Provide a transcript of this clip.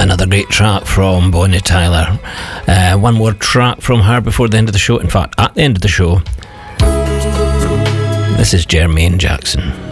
Another great track from Bonnie Tyler. One more track from her before the end of the show. In fact, at the end of the show. This is Jermaine Jackson.